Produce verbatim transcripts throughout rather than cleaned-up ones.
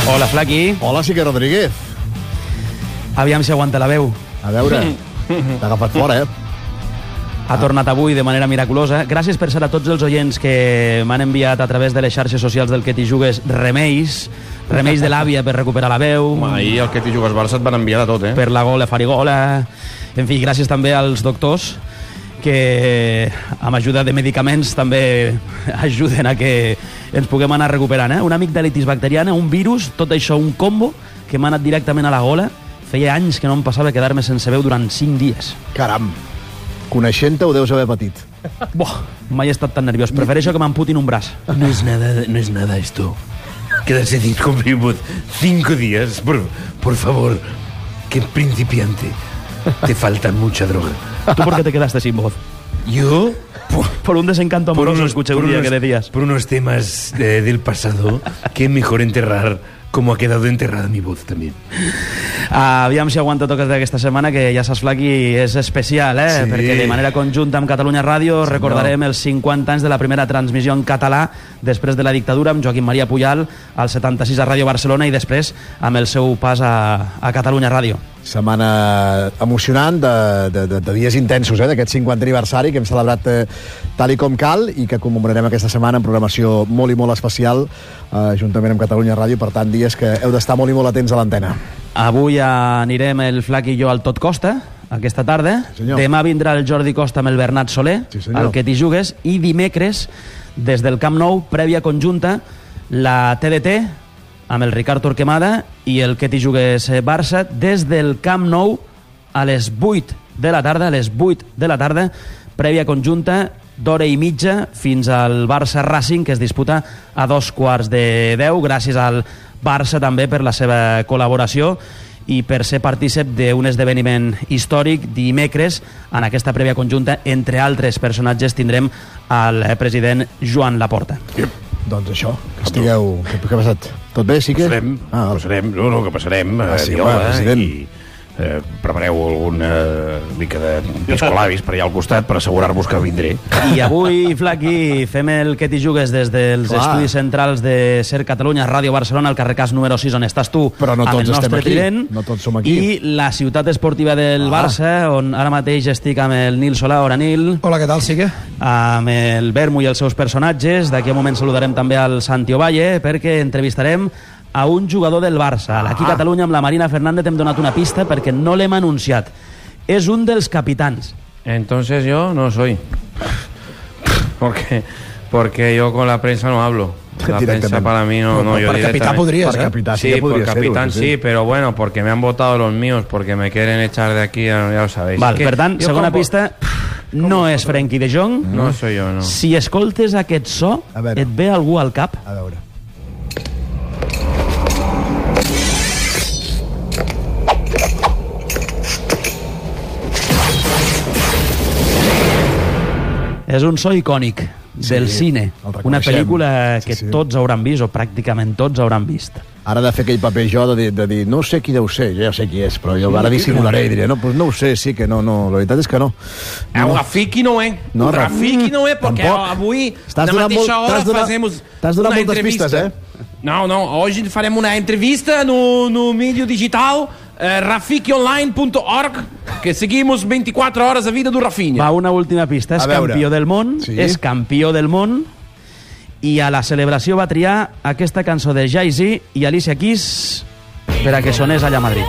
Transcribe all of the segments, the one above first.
Hola, Flaqui. Hola, Sique Rodríguez. Aviam si aguanta la veu. A veure, t'ha agafat fora, eh? Ha tornat avui de manera miraculosa. Gràcies per ser a tots els oients que m'han enviat a través de les xarxes socials del Que t'hi jugues remeis, remeis de l'àvia per recuperar la veu. Home, ahir el Que t'hi jugues Barça et van enviar de tot, eh? Per la gola, farigola... En fi, gràcies també als doctors que amb ajuda de medicaments també ajuden a que ens puguem anar recuperant, eh? Una amigdalitis bacteriana, un virus, tot això, un combo que m'ha anat directament a la gola. Feia anys que no em passava quedar-me sense veu durant cinc dies. Caram, coneixent-te ho deus haver patit. Boh, mai he estat tan nerviós. Prefereixo que m'amputin un braç. No es nada, no es nada esto. Quedarse descomprimido cinco días, por, por favor. Que principiante. Te falta mucha droga. ¿Tú por qué te quedaste sin voz? ¿Yo? Por, por un desencanto amoroso, escuché un día unos, que decías. Por unos temas de, del pasado que es mejor enterrar como ha quedado enterrada mi voz también. Uh, aviam si aguanta toques d'aquesta setmana, que ja saps, Flaqui, és especial, eh? Sí. Perquè de manera conjunta amb Catalunya Ràdio sí, recordarem no. els cinquanta anys de la primera transmissió en català després de la dictadura amb Joaquim Maria Pujal al setanta-sis a Ràdio Barcelona i després amb el seu pas a, a Catalunya Ràdio. Setmana emocionant de, de, de, de dies intensos, eh, d'aquest cinquantè aniversari que hem celebrat eh, tal i com cal i que commemorarem aquesta setmana en programació molt i molt especial eh, juntament amb Catalunya Ràdio. Per tant, dies que heu d'estar molt i molt atents a l'antena. Avui anirem el Flaqui i jo al Tot Costa aquesta tarda. Sí, demà vindrà el Jordi Costa amb el Bernat Soler, sí, al Que t'hi jugues, i dimecres des del Camp Nou, prèvia conjunta, la T D T amb el Ricard Torquemada i el Que t'hi jugues Barça des del Camp Nou a les vuit de la tarda, a les vuit de la tarda, prèvia conjunta d'hora i mitja fins al Barça Racing, que es disputa a dos quarts de deu. Gràcies al Barça també per la seva col·laboració i per ser partícip d'un esdeveniment històric. Dimecres, en aquesta prèvia conjunta, entre altres personatges, tindrem el president Joan Laporta. Yep. Doncs això, que estigueu... Què, què ha passat? Tot bé, sí que? Passarem, ah, passarem, no, no, que passarem. Ah, sí, eh, home, president. I eh, prepareu alguna mica de piscolabis per allà al costat per assegurar-vos que vindré. I avui, Flaqui, fem el Que t'hi jugues des dels Clar. estudis centrals de Ser Catalunya, Ràdio Barcelona, al carrer Cas número sis, on estàs tu, Però no amb tots el nostre estem aquí. trident. No tots som aquí. I la ciutat esportiva del ah. Barça, on ara mateix estic amb el Nil Solà. Hola, Nil. Hola, què tal, Sique? Amb el Bermu i els seus personatges. D'aquí a un moment saludarem també al Santi Ovalle, perquè entrevistarem a un jugador del Barça. Aquí a Ah. Catalunya, amb la Marina Fernández, hem donat una pista perquè no l'hem anunciat. És un dels capitans. Entonces yo no soy. Porque, porque yo con la prensa no hablo. La prensa para mí no... no yo per capità podries, per eh? capità, sí, Sí, que por podries capitán fer-ho, sí, pero bueno, porque me han votado los míos, porque me quieren echar de aquí, ya, ya lo sabéis. Val, Es que per tant, yo segona como- pista, no és Frenkie de Jong. No soy yo, no. Si escoltes aquest so, A veure. et ve algú al cap? A veure. És un so icònic del Sí, cine. el reconeixem. Una pel·lícula que Sí, sí. tots hauran vist, o pràcticament tots hauran vist. Ara de fer aquell paper jo de dir, de dir no sé qui deu ser, jo ja sé qui és, però jo ara dissimularé i diré, no, pues no ho sé, sí que no, no, la veritat és que no. Eh, o Rafiki no é. No, o Rafiki no é, porque tampoc. avui, T'has na donat mateixa molt- hora, t'has donat- fazemos t'has donat una moltes entrevista. pistes, eh? Não, não, hoje faremos uma entrevista no, no mídia digital uh, rafiki online ponto org, que seguimos vinte e quatro horas a vida do Rafinha. Va, una última pista. És A veure. campió del món, Sí. és campió del món, i a la celebració va triar aquesta cançó de Jay-Z i Alicia Keys per a que sonés allà a Madrid.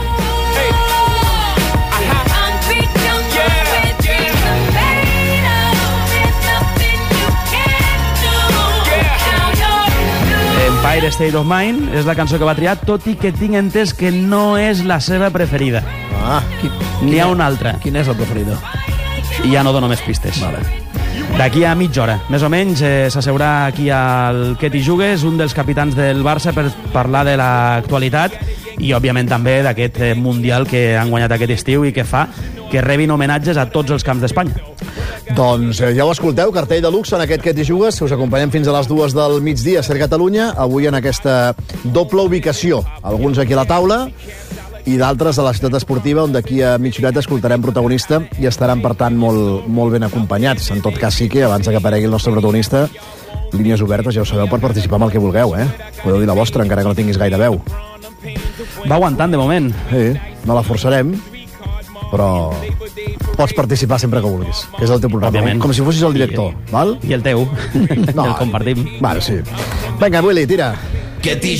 Empire State of Mind és la cançó que va triar, tot i que tinc entès que no és la seva preferida. Ah, N'hi ha una altra. Quin és el preferido? I ja no dono més pistes. Vale. D'aquí a mitja hora, més o menys, eh, s'asseurà aquí al Que t'hi jugues, un dels capitans del Barça, per parlar de l'actualitat i, òbviament, també d'aquest eh, Mundial que han guanyat aquest estiu i que fa que rebin homenatges a tots els camps d'Espanya. doncs eh, ja ho escolteu, cartell de luxe en aquest Que t'hi jugues, us acompanyem fins a les dues del migdia a Ser Catalunya, avui en aquesta doble ubicació, alguns aquí a la taula i d'altres a la ciutat esportiva, on d'aquí a mitja horeta escoltarem protagonista i estaran, per tant, molt, molt ben acompanyats. En tot cas, sí que, abans que aparegui el nostre protagonista, línies obertes, ja ho sabeu, per participar amb el que vulgueu, eh? Podeu dir la vostra, encara que no tinguis gaire veu. Va aguantant, de moment. Sí, no la forçarem, però pots participar sempre que vulguis, que és el teu programa, Òbviament. com si fossis el director, I, val? I el teu. No, el compartim. Vale, sí. Vinga, Willy, tira. Que t'hi